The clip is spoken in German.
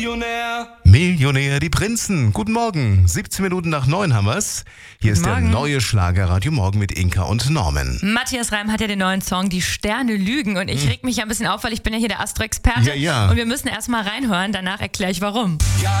Millionär, die Prinzen. Guten Morgen. 17 Minuten nach 9 haben wir's. Hier ist der neue Schlager Radio Morgen mit Inka und Norman. Matthias Reim hat ja den neuen Song Die Sterne lügen und ich reg mich ja ein bisschen auf, weil ich bin ja hier der Astro-Experte. Ja. Und wir müssen erstmal reinhören, danach erkläre ich warum. Ja,